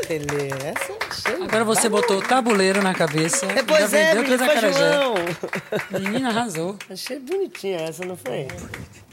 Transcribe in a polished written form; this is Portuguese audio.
Tele. Essa achei. Agora você botou o tabuleiro na cabeça. Pois já é, vendeu menino, 3 foi acarajé. João. Menina, arrasou. Achei bonitinha essa, não foi?